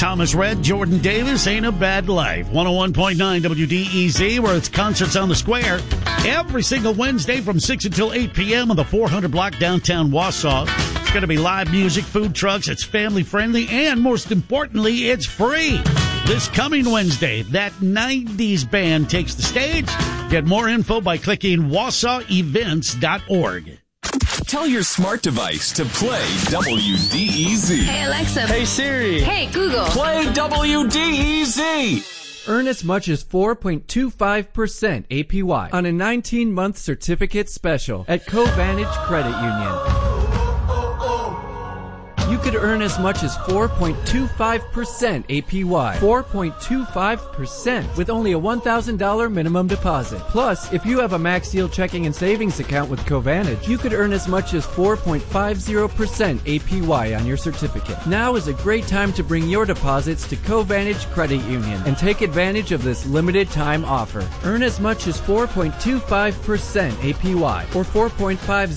Thomas Rhett, Jordan Davis, Ain't a Bad Life. 101.9 WDEZ, where it's Concerts on the Square. Every single Wednesday from 6 until 8 p.m. on the 400 block downtown Wausau. It's going to be live music, food trucks, it's family friendly, and most importantly, it's free. This coming Wednesday, that 90s band takes the stage. Get more info by clicking WausauEvents.org. Tell your smart device to play WDEZ. Hey, Alexa. Hey, Siri. Hey, Google. Play WDEZ. Earn as much as 4.25% APY on a 19-month certificate special at Covantage Credit Union. You could earn as much as 4.25% APY. 4.25% with only a $1,000 minimum deposit. Plus, if you have a Max Deal checking and savings account with Covantage, you could earn as much as 4.50% APY on your certificate. Now is a great time to bring your deposits to Covantage Credit Union and take advantage of this limited time offer. Earn as much as 4.25% APY or 4.50